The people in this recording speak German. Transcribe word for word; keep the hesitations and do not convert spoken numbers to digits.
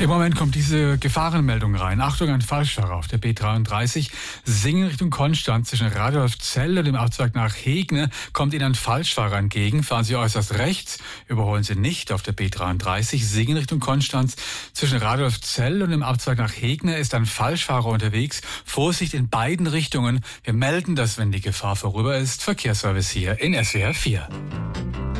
Im Moment kommt diese Gefahrenmeldung rein. Achtung, ein Falschfahrer auf der B dreiunddreißig. Singen Richtung Konstanz zwischen Radolfzell und dem Abzweig nach Hegne kommt Ihnen ein Falschfahrer entgegen. Fahren Sie äußerst rechts, überholen Sie nicht auf der B dreiunddreißig. Singen Richtung Konstanz zwischen Radolfzell und dem Abzweig nach Hegne ist ein Falschfahrer unterwegs. Vorsicht in beiden Richtungen. Wir melden das, wenn die Gefahr vorüber ist. Verkehrsservice hier in S W R vier.